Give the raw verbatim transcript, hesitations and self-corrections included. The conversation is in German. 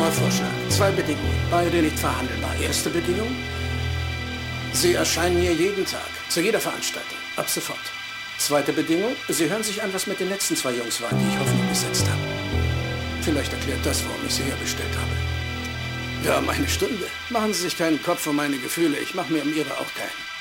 Dummer Vorschlag. Zwei Bedingungen, beide nicht verhandelbar. Erste Bedingung: Sie erscheinen hier jeden Tag, zu jeder Veranstaltung, ab sofort. Zweite Bedingung: Sie hören sich an, was mit den letzten zwei Jungs waren, die ich hoffentlich besetzt habe. Vielleicht erklärt das, warum ich Sie herbestellt habe. Wir haben eine Stunde. Machen Sie sich keinen Kopf um meine Gefühle, ich mache mir um Ihre auch keinen.